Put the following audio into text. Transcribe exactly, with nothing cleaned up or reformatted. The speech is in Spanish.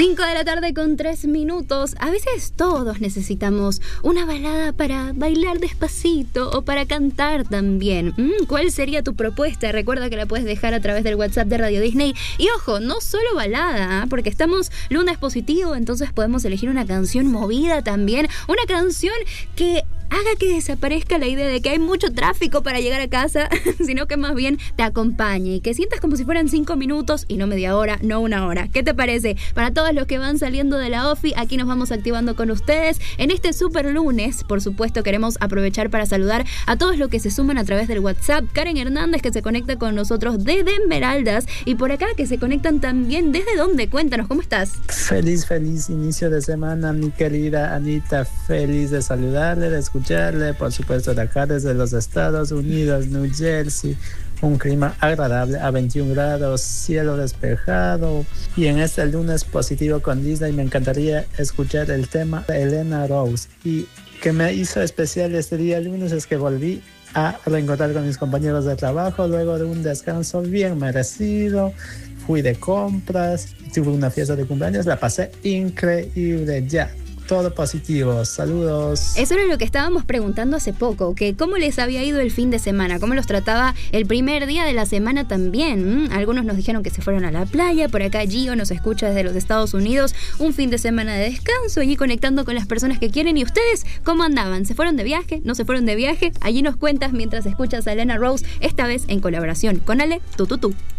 cinco de la tarde con tres minutos. A veces todos necesitamos una balada para bailar despacito o para cantar también. Mm, ¿Cuál sería tu propuesta? Recuerda que la puedes dejar a través del WhatsApp de Radio Disney. Y ojo, no solo balada, ¿eh? Porque estamos lunes positivo, entonces podemos elegir una canción movida también. Una canción que haga que desaparezca la idea de que hay mucho tráfico para llegar a casa, sino que más bien te acompañe y que sientas como si fueran cinco minutos y no media hora, no una hora. ¿Qué te parece? Para todos los que van saliendo de la ofi, aquí nos vamos activando con ustedes. En este super lunes, por supuesto, queremos aprovechar para saludar a todos los que se suman a través del WhatsApp. Karen Hernández, que se conecta con nosotros desde Esmeraldas, y por acá que se conectan también. ¿Desde dónde? Cuéntanos, ¿cómo estás? Feliz, feliz inicio de semana, mi querida Anita. Feliz de saludarle, de escucharle, por supuesto de acá desde los Estados Unidos, New Jersey. Un clima agradable a veintiún grados, cielo despejado. Y en este lunes positivo con Disney me encantaría escuchar el tema de Elena Rose. Y que me hizo especial este día lunes es que volví a reencontrar con mis compañeros de trabajo luego de un descanso bien merecido. Fui de compras, tuve una fiesta de cumpleaños, la pasé increíble ya. Todo positivo, saludos. Eso era lo que estábamos preguntando hace poco, que cómo les había ido el fin de semana, cómo los trataba el primer día de la semana también. ¿Mm? Algunos nos dijeron que se fueron a la playa, por acá Gio nos escucha desde los Estados Unidos, un fin de semana de descanso, allí conectando con las personas que quieren. ¿Y ustedes cómo andaban? ¿Se fueron de viaje? ¿No se fueron de viaje? Allí nos cuentas mientras escuchas a Elena Rose, esta vez en colaboración con Ale Tututu.